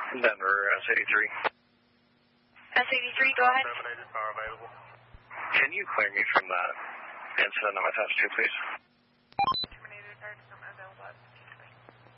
Denver, S83. S83, go ahead. Can you clear me from that incident I'm attached to, please?